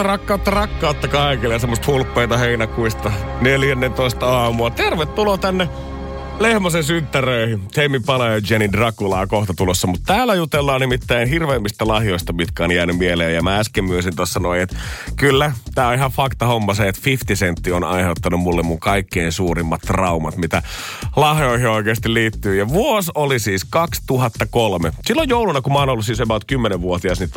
Rakkautta kaikille ja semmoista hulppeita heinäkuista 14 aamua. Tervetuloa tänne Lehmosen synttäröihin. Jamie Pala ja Jenny Draculaa kohta tulossa, mutta täällä jutellaan nimittäin hirveimmistä lahjoista, mitkä on jäänyt mieleen. Ja mä äsken myönsin tuossa noin, että kyllä, tää on ihan fakta homma se, että 50 Cent on aiheuttanut mulle mun kaikkein suurimmat traumat, mitä lahjoihin oikeasti liittyy. Ja vuosi oli siis 2003. Silloin jouluna, kun mä oon ollut siis about 10-vuotias, niin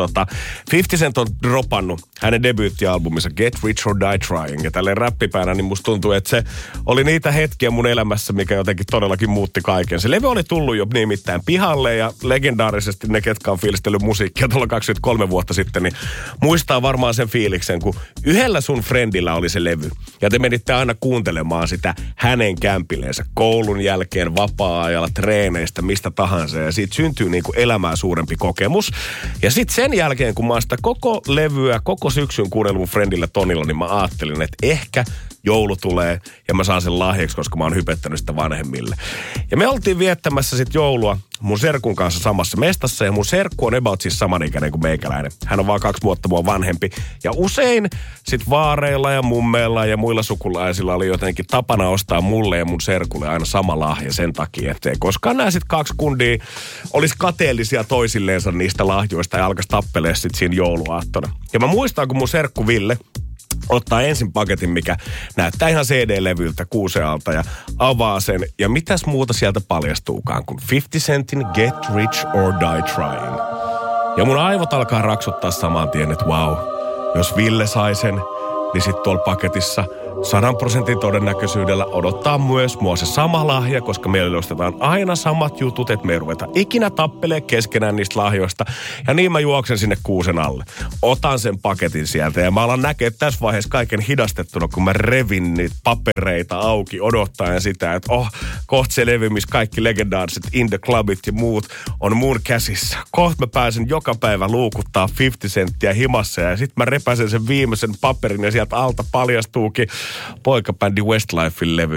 50 Cent on dropannut hänen debyyttialbuminsa Get Rich or Die Trying. Ja tälleen räppipäänä, niin musta tuntuu, että se oli niitä hetkiä mun elämässä, mikä jotenkin todellakin muutti kaiken. Se levy oli tullut jo nimittäin pihalle ja legendaarisesti ne, ketkä on fiilistellyt musiikkia tuolla 23 vuotta sitten, niin muistaa varmaan sen fiiliksen, kun yhdellä sun friendillä oli se levy. Ja te menitte aina kuuntelemaan sitä hänen kämpileensä koulun jälkeen, vapaa-ajalla, treeneistä, mistä tahansa. Ja siitä syntyy niinku elämää suurempi kokemus. Ja sitten sen jälkeen, kun mä oon sitä koko levyä, koko syksyn kuunnellut mun friendillä Tonilla, niin mä ajattelin, että ehkä joulu tulee ja mä saan sen lahjaksi, koska mä oon hypettänyt sitä vanhemmille. Ja me oltiin viettämässä sit joulua mun serkun kanssa samassa mestassa ja mun serkku on about siis samanikäinen kuin meikäläinen. Hän on vaan 2 vuotta mua vanhempi. Ja usein sit vaareilla ja mummeilla ja muilla sukulaisilla oli jotenkin tapana ostaa mulle ja mun serkulle aina sama lahja sen takia, ettei koskaan nää sit 2 kundia olisi kateellisia toisilleensa niistä lahjoista ja alkaisi tappelee sit siinä jouluaattona. Ja mä muistan, kun mun serkku Ville ottaa ensin paketin, mikä näyttää ihan CD-levyltä kuusealta ja avaa sen. Ja mitäs muuta sieltä paljastuukaan kuin 50 Centin Get Rich or Die Trying. Ja mun aivot alkaa raksuttaa saman tien, että wow, jos Ville sai sen, niin sit tuolla paketissa 100% todennäköisyydellä odottaa myös mua se sama lahja, koska meille ostetaan aina samat jutut, että me ei ruveta ikinä tappelee keskenään niistä lahjoista. Ja niin mä juoksen sinne kuusen alle. Otan sen paketin sieltä ja mä alan näkee tässä vaiheessa kaiken hidastettuna, kun mä revin niitä papereita auki odottaen sitä, että kohta se levy, missä kaikki legendaariset In The Clubit ja muut on mun käsissä. Kohta mä pääsen joka päivä luukuttaa 50 senttiä himassa ja sit mä repäsen sen viimeisen paperin ja sieltä alta paljastuukin poikabändi Westlifein levy.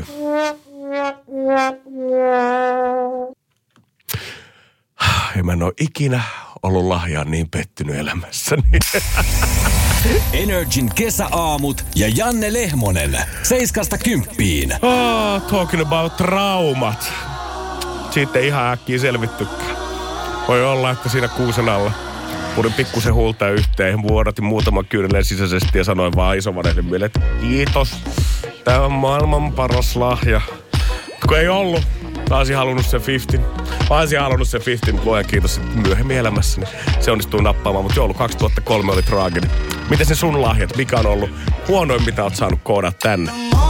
Ja mä en oo ikinä ollut lahjaan niin pettynyt elämässäni. Energin kesäaamut ja Janne Lehmonen 7–10. Talking about traumat. Siitä ei ihan äkkiä selvittykään. Voi olla, että siinä kuusen alla purin pikkusen huulta yhteen. Vuodatin muutaman kyynelen sisäisesti ja sanoin vaan isovanhemmille, että kiitos. Tää on maailman paras lahja. Kun ei ollut, mä olisin halunnut sen 50. Mä olisin halunnut sen 50, mutta luojan kiitos, että myöhemmin elämässäni se onnistuu nappaamaan. Mutta joulu 2003 oli traaginen. Miten se sun lahjat? Mikä on ollut huonoin, mitä oot saanut koodata tänne?